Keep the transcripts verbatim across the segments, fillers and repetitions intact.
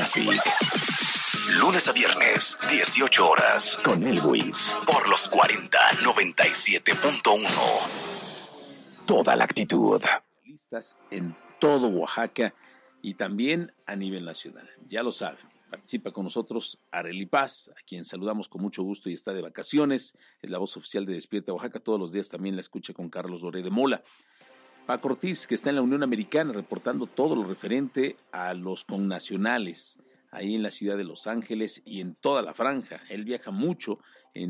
Music. Lunes a viernes, dieciocho horas, con Elwis, por los cuarenta noventa y siete punto uno. Toda la actitud. Listas en todo Oaxaca y también a nivel nacional. Ya lo saben, participa con nosotros Arely Paz, a quien saludamos con mucho gusto y está de vacaciones. Es la voz oficial de Despierta Oaxaca. Todos los días también la escucha con Carlos Doré de Mola. Paco Ortiz, que está en la Unión Americana, reportando todo lo referente a los connacionales, ahí en la ciudad de Los Ángeles y en toda la franja. Él viaja mucho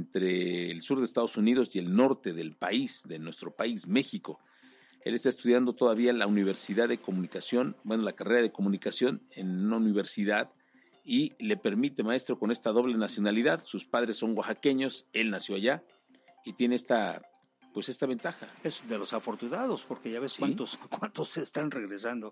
entre el sur de Estados Unidos y el norte del país, de nuestro país, México. Él está estudiando todavía en la Universidad de Comunicación, bueno, la carrera de Comunicación en una universidad, y le permite, maestro, con esta doble nacionalidad. Sus padres son oaxaqueños, él nació allá y tiene esta... pues esta ventaja. Es de los afortunados, porque ya ves ¿sí? cuántos cuántos se están regresando.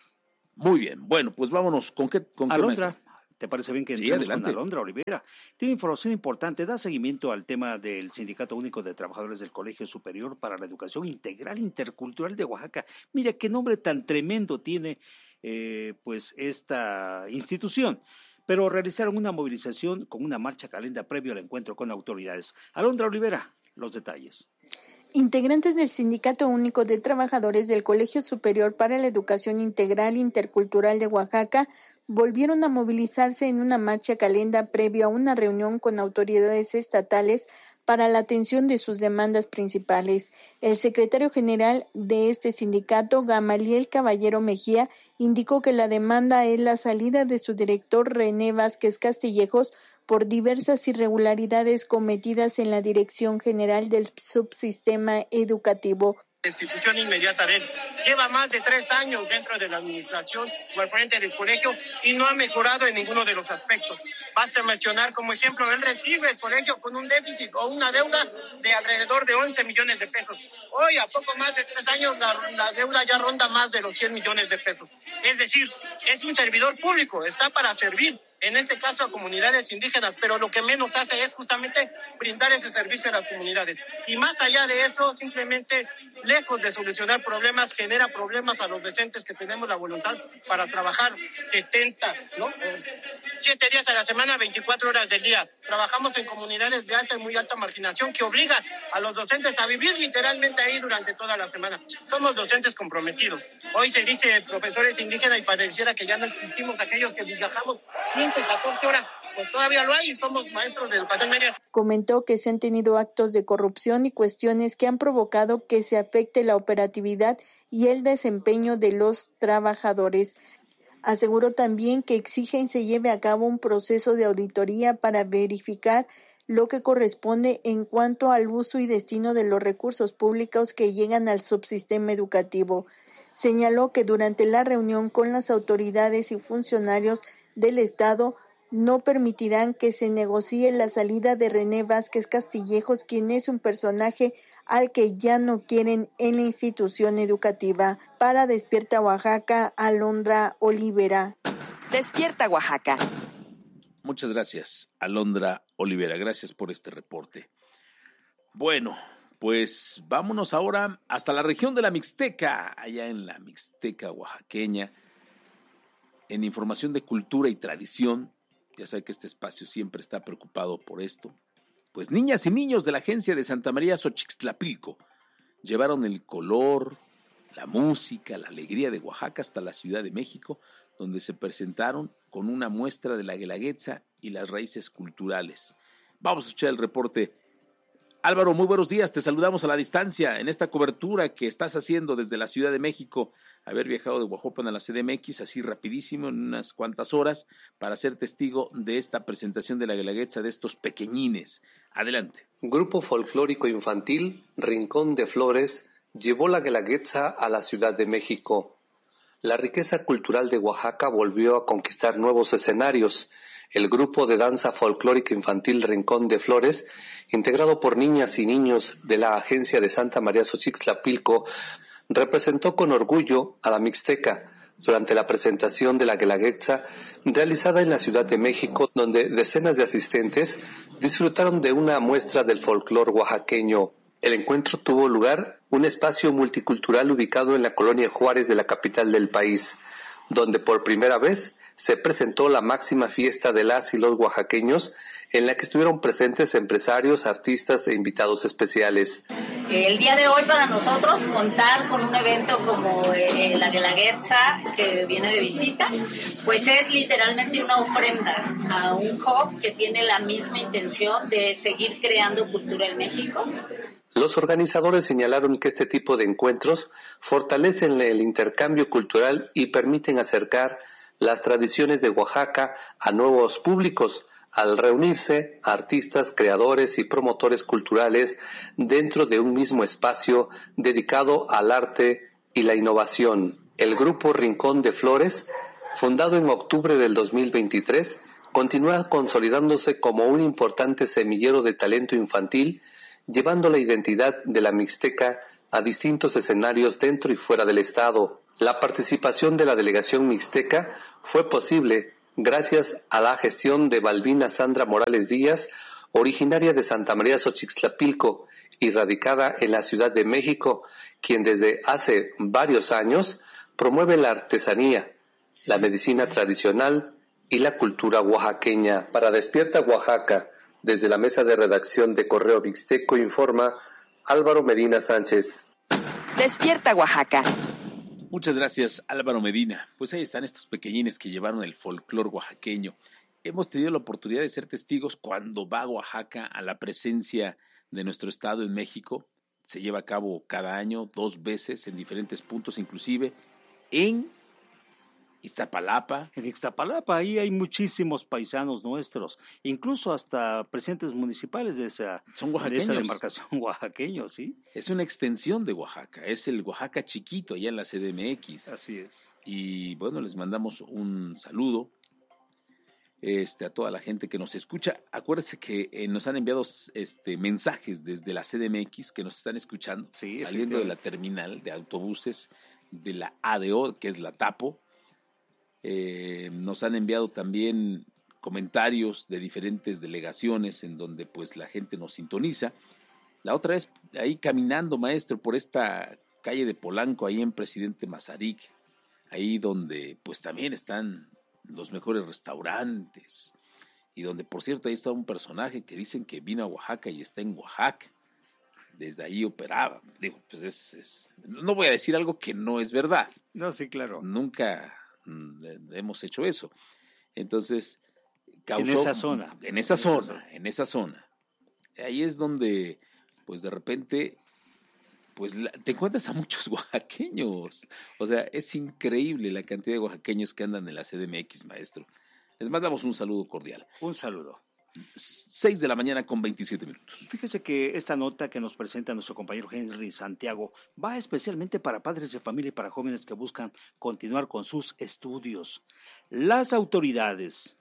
Muy bien, bueno, pues vámonos. ¿Con qué? Con Alondra, qué ¿te parece bien que sí, entremos adelante. con Alondra Olivera? Tiene información importante, da seguimiento al tema del Sindicato Único de Trabajadores del Colegio Superior para la Educación Integral Intercultural de Oaxaca. Mira qué nombre tan tremendo tiene eh, pues esta institución. Pero realizaron una movilización con una marcha calenda previo al encuentro con autoridades. Alondra Olivera, los detalles. Integrantes del Sindicato Único de Trabajadores del Colegio Superior para la Educación Integral Intercultural de Oaxaca volvieron a movilizarse en una marcha calenda previo a una reunión con autoridades estatales para la atención de sus demandas principales. El secretario general de este sindicato, Gamaliel Caballero Mejía, indicó que la demanda es la salida de su director René Vázquez Castillejos por diversas irregularidades cometidas en la Dirección General del Subsistema Educativo. Destitución inmediata de él. Lleva más de tres años dentro de la administración o al frente del colegio y no ha mejorado en ninguno de los aspectos. Basta mencionar como ejemplo, él recibe el colegio con un déficit o una deuda de alrededor de once millones de pesos. Hoy, a poco más de tres años, la, la deuda ya ronda más de los cien millones de pesos. Es decir, es un servidor público, está para servir, en este caso a comunidades indígenas, pero lo que menos hace es justamente brindar ese servicio a las comunidades. Y más allá de eso, simplemente, lejos de solucionar problemas, genera problemas a los docentes que tenemos la voluntad para trabajar setenta, ¿no? siete días a la semana, veinticuatro horas del día. Trabajamos en comunidades de alta y muy alta marginación que obligan a los docentes a vivir literalmente ahí durante toda la semana. Somos docentes comprometidos. Hoy se dice profesores indígenas y pareciera que ya no existimos aquellos que viajamos quince, catorce horas. Pues todavía lo hay y somos maestros de educación media. Comentó que se han tenido actos de corrupción y cuestiones que han provocado que se afecte la operatividad y el desempeño de los trabajadores. Aseguró también que exigen se lleve a cabo un proceso de auditoría para verificar lo que corresponde en cuanto al uso y destino de los recursos públicos que llegan al subsistema educativo. Señaló que durante la reunión con las autoridades y funcionarios del Estado no permitirán que se negocie la salida de René Vázquez Castillejos, quien es un personaje al que ya no quieren en la institución educativa. Para Despierta Oaxaca, Alondra Olivera. Despierta Oaxaca. Muchas gracias, Alondra Olivera. Gracias por este reporte. Bueno, pues vámonos ahora hasta la región de la Mixteca, allá en la Mixteca oaxaqueña, en información de cultura y tradición. Ya sabe que este espacio siempre está preocupado por esto. Pues niñas y niños de la agencia de Santa María Xochixtlapilco llevaron el color, la música, la alegría de Oaxaca hasta la Ciudad de México, donde se presentaron con una muestra de la guelaguetza y las raíces culturales. Vamos a escuchar el reporte. Álvaro, muy buenos días, te saludamos a la distancia en esta cobertura que estás haciendo desde la Ciudad de México, haber viajado de Oaxaca a la C D M X así rapidísimo en unas cuantas horas para ser testigo de esta presentación de la guelaguetza de estos pequeñines. Adelante. Grupo folclórico infantil Rincón de Flores llevó la guelaguetza a la Ciudad de México. La riqueza cultural de Oaxaca volvió a conquistar nuevos escenarios. El grupo de danza folclórica infantil Rincón de Flores, integrado por niñas y niños de la agencia de Santa María Xochixtlapilco, representó con orgullo a la Mixteca durante la presentación de la guelaguetza realizada en la Ciudad de México, donde decenas de asistentes disfrutaron de una muestra del folclor oaxaqueño. El encuentro tuvo lugar en un espacio multicultural ubicado en la colonia Juárez de la capital del país, donde por primera vez se presentó la máxima fiesta de las y los oaxaqueños, en la que estuvieron presentes empresarios, artistas e invitados especiales. El día de hoy para nosotros contar con un evento como eh, la Guelaguetza, que viene de visita, pues es literalmente una ofrenda a un hub que tiene la misma intención de seguir creando cultura en México. Los organizadores señalaron que este tipo de encuentros fortalecen el intercambio cultural y permiten acercar las tradiciones de Oaxaca a nuevos públicos, al reunirse artistas, creadores y promotores culturales dentro de un mismo espacio dedicado al arte y la innovación. El grupo Rincón de Flores, fundado en octubre del dos mil veintitrés, continúa consolidándose como un importante semillero de talento infantil, llevando la identidad de la Mixteca a distintos escenarios dentro y fuera del estado. La participación de la delegación mixteca fue posible gracias a la gestión de Balbina Sandra Morales Díaz, originaria de Santa María Xochixtlapilco y radicada en la Ciudad de México, quien desde hace varios años promueve la artesanía, la medicina tradicional y la cultura oaxaqueña. Para Despierta Oaxaca, desde la mesa de redacción de Correo Mixteco, informa Álvaro Medina Sánchez. Despierta Oaxaca. Muchas gracias, Álvaro Medina. Pues ahí están estos pequeñines que llevaron el folclor oaxaqueño. Hemos tenido la oportunidad de ser testigos cuando va a Oaxaca a la presencia de nuestro estado en México. Se lleva a cabo cada año, dos veces, en diferentes puntos, inclusive en Iztapalapa. En Iztapalapa, ahí hay muchísimos paisanos nuestros, incluso hasta presidentes municipales de esa, Son de esa demarcación oaxaqueños, ¿sí? Es una extensión de Oaxaca, es el Oaxaca chiquito allá en la C D M X. Así es. Y bueno, les mandamos un saludo este, a toda la gente que nos escucha. Acuérdense que eh, nos han enviado este, mensajes desde la C D M X que nos están escuchando, sí, saliendo de la terminal de autobuses de la A D O, que es la Tapo. Eh, nos han enviado también comentarios de diferentes delegaciones en donde pues la gente nos sintoniza. La otra vez ahí caminando, maestro, por esta calle de Polanco, ahí en Presidente Mazarik, ahí donde pues también están los mejores restaurantes y donde por cierto ahí está un personaje que dicen que vino a Oaxaca y está en Oaxaca, desde ahí operaba. Digo, pues es, es no voy a decir algo que no es verdad. No, sí, claro. Nunca hemos hecho eso. Entonces, causó, en esa zona. En esa zona, en esa zona. Ahí es donde, pues de repente, pues la, te encuentras a muchos oaxaqueños. O sea, es increíble la cantidad de oaxaqueños que andan en la C D M X, maestro. Les mandamos un saludo cordial. Un saludo. seis de la mañana con veintisiete minutos. Fíjese que esta nota que nos presenta nuestro compañero Henry Santiago va especialmente para padres de familia y para jóvenes que buscan continuar con sus estudios. Las autoridades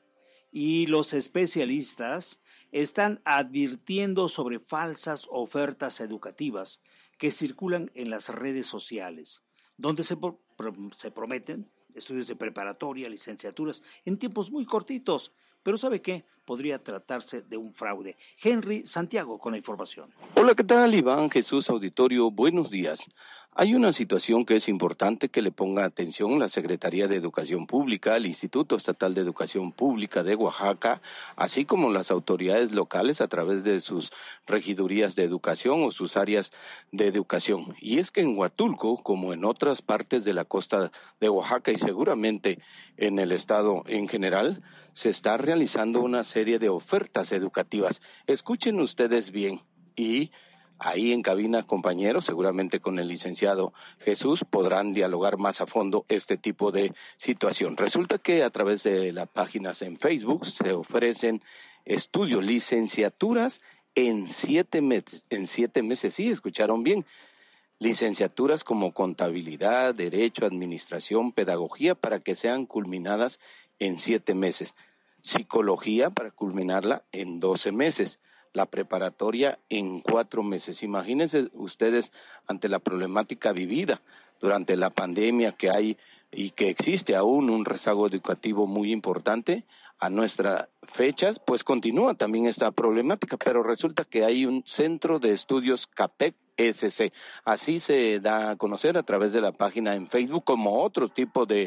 y los especialistas están advirtiendo sobre falsas ofertas educativas que circulan en las redes sociales, donde se, pro- se prometen estudios de preparatoria, licenciaturas, en tiempos muy cortitos. Pero ¿sabe qué? Podría tratarse de un fraude. Henry Santiago con la información. Hola, ¿qué tal? Iván Jesús Auditorio, buenos días. Hay una situación que es importante que le ponga atención la Secretaría de Educación Pública, el Instituto Estatal de Educación Pública de Oaxaca, así como las autoridades locales a través de sus regidurías de educación o sus áreas de educación. Y es que en Huatulco, como en otras partes de la costa de Oaxaca y seguramente en el estado en general, se está realizando una serie de ofertas educativas. Escuchen ustedes bien y ahí en cabina, compañeros, seguramente con el licenciado Jesús podrán dialogar más a fondo este tipo de situación. Resulta que a través de las páginas en Facebook se ofrecen estudios, licenciaturas en siete meses. En siete meses, sí, escucharon bien. Licenciaturas como contabilidad, derecho, administración, pedagogía, para que sean culminadas en siete meses. Psicología, para culminarla en doce meses. La preparatoria en cuatro meses. Imagínense ustedes ante la problemática vivida durante la pandemia que hay y que existe aún un rezago educativo muy importante a nuestras fechas, pues continúa también esta problemática, pero resulta que hay un centro de estudios CAPEC S C. Así se da a conocer a través de la página en Facebook, como otro tipo de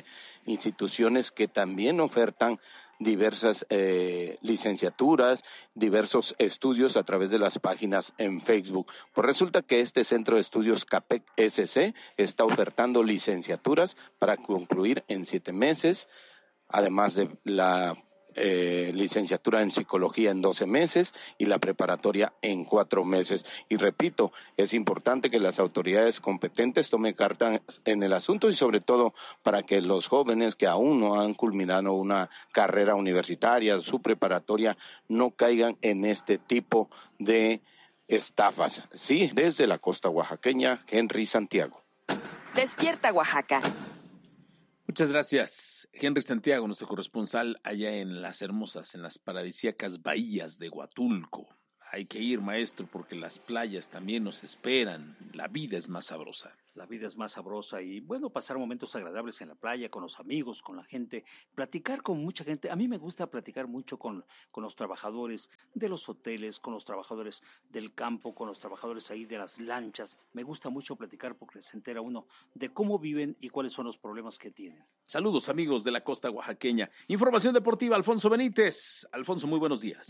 instituciones que también ofertan diversas eh, licenciaturas, diversos estudios a través de las páginas en Facebook. Pues resulta que este Centro de Estudios CAPEC S C está ofertando licenciaturas para concluir en siete meses, además de la Eh, licenciatura en psicología en doce meses y la preparatoria en cuatro meses. Y repito, es importante que las autoridades competentes tomen carta en el asunto y sobre todo para que los jóvenes que aún no han culminado una carrera universitaria, su preparatoria, no caigan en este tipo de estafas. Sí, desde la costa oaxaqueña, Henry Santiago. Despierta Oaxaca. Muchas gracias, Henry Santiago, nuestro corresponsal allá en las hermosas, en las paradisíacas bahías de Huatulco. Hay que ir, maestro, porque las playas también nos esperan. La vida es más sabrosa. La vida es más sabrosa y, bueno, pasar momentos agradables en la playa, con los amigos, con la gente, platicar con mucha gente. A mí me gusta platicar mucho con, con los trabajadores de los hoteles, con los trabajadores del campo, con los trabajadores ahí de las lanchas. Me gusta mucho platicar porque se entera uno de cómo viven y cuáles son los problemas que tienen. Saludos, amigos de la costa oaxaqueña. Información deportiva, Alfonso Benítez. Alfonso, muy buenos días.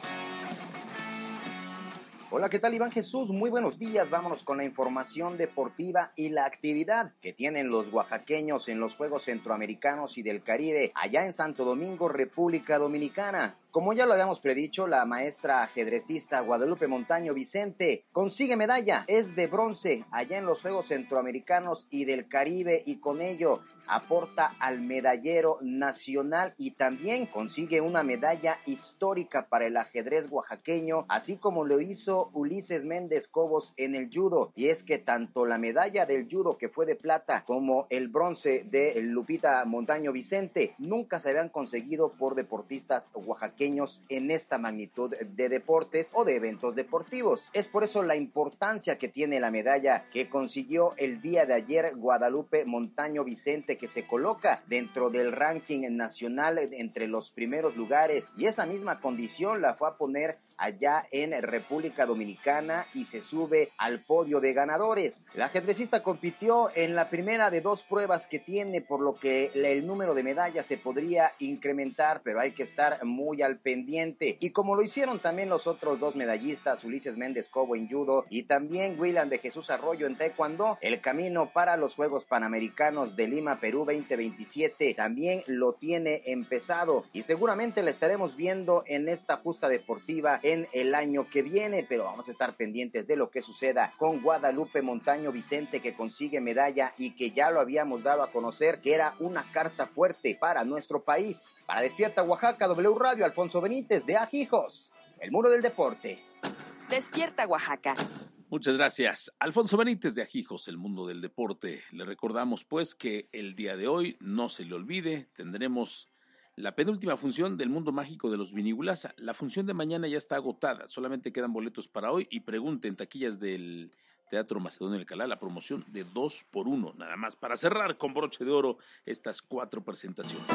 Hola, ¿qué tal, Iván Jesús? Muy buenos días. Vámonos con la información deportiva y la actividad que tienen los oaxaqueños en los Juegos Centroamericanos y del Caribe, allá en Santo Domingo, República Dominicana. Como ya lo habíamos predicho, la maestra ajedrecista Guadalupe Montaño Vicente consigue medalla, es de bronce, allá en los Juegos Centroamericanos y del Caribe, y con ello aporta al medallero nacional y también consigue una medalla histórica para el ajedrez oaxaqueño, así como lo hizo Ulises Méndez Cobos en el judo. Y es que tanto la medalla del judo, que fue de plata, como el bronce de Lupita Montaño Vicente nunca se habían conseguido por deportistas oaxaqueños en esta magnitud de deportes o de eventos deportivos. Es por eso la importancia que tiene la medalla que consiguió el día de ayer Guadalupe Montaño Vicente, que se coloca dentro del ranking nacional entre los primeros lugares, y esa misma condición la fue a poner allá en República Dominicana y se sube al podio de ganadores. La ajedrecista compitió en la primera de dos pruebas que tiene, por lo que el número de medallas se podría incrementar, pero hay que estar muy al pendiente. Y como lo hicieron también los otros dos medallistas, Ulises Méndez Cobo en judo y también William de Jesús Arroyo en taekwondo, el camino para los Juegos Panamericanos de Lima, Perú veinte veintisiete también lo tiene empezado y seguramente la estaremos viendo en esta justa deportiva en el año que viene, pero vamos a estar pendientes de lo que suceda con Guadalupe Montaño Vicente, que consigue medalla y que ya lo habíamos dado a conocer que era una carta fuerte para nuestro país. Para Despierta Oaxaca, W Radio, Alfonso Benítez de Ajijos, el muro del deporte. Despierta Oaxaca. Muchas gracias. Alfonso Benítez de Ajijos, el mundo del deporte. Le recordamos pues que el día de hoy, no se le olvide, tendremos la penúltima función del Mundo Mágico de los Vinigulasa. La función de mañana ya está agotada, solamente quedan boletos para hoy y pregunten taquillas del Teatro Macedonio Alcalá, la promoción de dos por uno, nada más para cerrar con broche de oro estas cuatro presentaciones.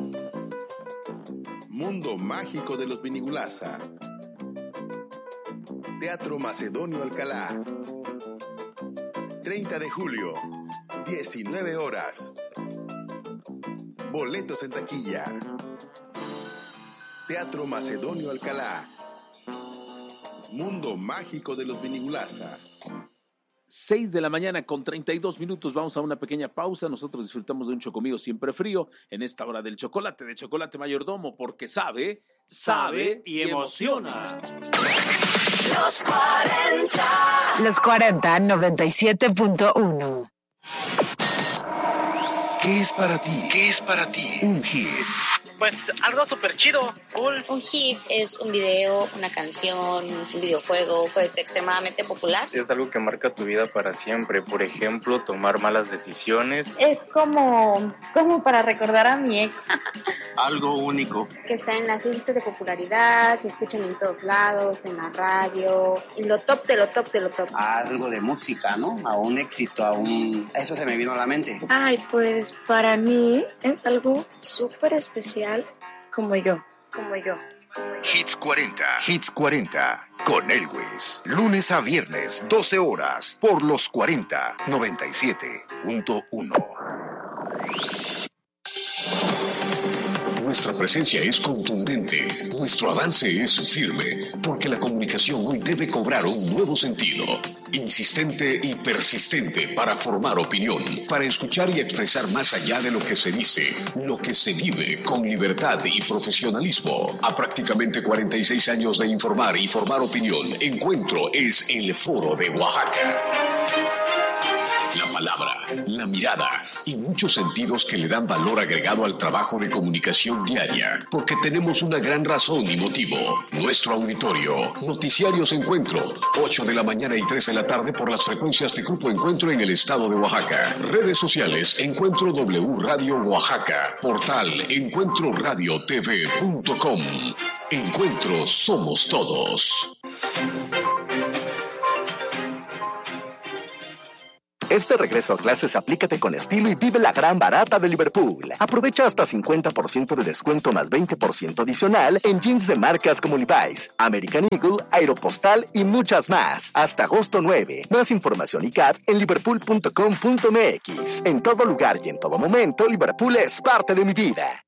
Mundo Mágico de los Vinigulasa. Teatro Macedonio Alcalá. treinta de julio, diecinueve horas. Boletos en taquilla. Teatro Macedonio Alcalá. Mundo Mágico de los Vinigulasa. seis de la mañana con treinta y dos minutos. Vamos a una pequeña pausa. Nosotros disfrutamos de un chocomillo siempre frío en esta hora del chocolate, de Chocolate Mayordomo, porque sabe, sabe y emociona. Los cuarenta. Los cuarenta, noventa y siete punto uno. ¿Qué es para ti? ¿Qué es para ti un hit? Pues algo súper chido, cool. Un hit es un video, una canción, un videojuego, pues extremadamente popular. Es algo que marca tu vida para siempre. Por ejemplo, tomar malas decisiones. Es como, como para recordar a mi ex. Algo único. Que está en las listas de popularidad, se escuchan en todos lados, en la radio, y lo top de lo top de lo top. Algo de música, ¿no? A un éxito, a un... Eso se me vino a la mente. Ay, pues para mí es algo súper especial. Como yo, como yo. Hits cuarenta. Hits cuarenta. Con Elwes. Lunes a viernes, doce horas. Por los cuarenta, noventa y siete punto uno. nuestra presencia es contundente, nuestro avance es firme, porque la comunicación hoy debe cobrar un nuevo sentido, insistente y persistente para formar opinión, para escuchar y expresar más allá de lo que se dice, lo que se vive con libertad y profesionalismo. A prácticamente cuarenta y seis años de informar y formar opinión, Encuentro es el Foro de Oaxaca. La palabra, la mirada y muchos sentidos que le dan valor agregado al trabajo de comunicación diaria, porque tenemos una gran razón y motivo. Nuestro auditorio, Noticiarios Encuentro, ocho de la mañana y tres de la tarde por las frecuencias de Grupo Encuentro en el estado de Oaxaca. Redes sociales, Encuentro W Radio Oaxaca. Portal encuentro radio t v punto com. Encuentro somos todos. Este regreso a clases aplícate con estilo y vive la gran barata de Liverpool. Aprovecha hasta cincuenta por ciento de descuento más veinte por ciento adicional en jeans de marcas como Levi's, American Eagle, Aeropostal y muchas más. Hasta agosto nueve. Más información y C A D en liverpool punto com punto m x. En todo lugar y en todo momento, Liverpool es parte de mi vida.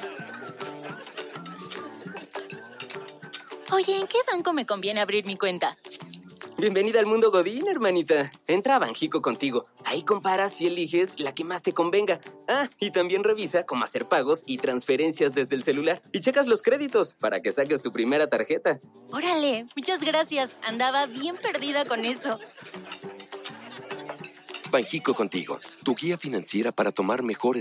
Oye, ¿en qué banco me conviene abrir mi cuenta? Bienvenida al mundo Godín, hermanita. Entra a Banjico contigo. Ahí comparas y eliges la que más te convenga. Ah, y también revisa cómo hacer pagos y transferencias desde el celular. Y checas los créditos para que saques tu primera tarjeta. Órale, muchas gracias. Andaba bien perdida con eso. Banjico contigo, tu guía financiera para tomar mejores